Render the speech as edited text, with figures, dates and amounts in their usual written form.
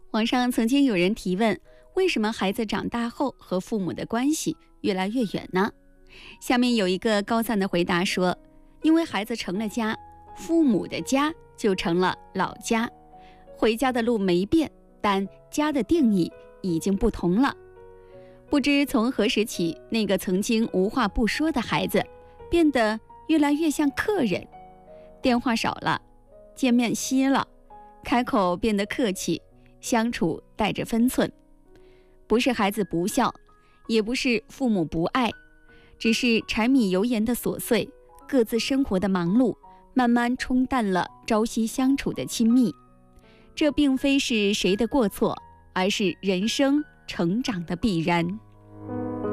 网上曾经有人提问，为什么孩子长大后和父母的关系越来越远呢？下面有一个高赞的回答说，因为孩子成了家，父母的家就成了老家，回家的路没变，但家的定义已经不同了。不知从何时起，那个曾经无话不说的孩子变得越来越像客人，电话少了，见面稀了，开口变得客气，相处带着分寸。不是孩子不孝，也不是父母不爱，只是柴米油盐的琐碎，各自生活的忙碌，慢慢冲淡了朝夕相处的亲密。这并非是谁的过错，而是人生成长的必然。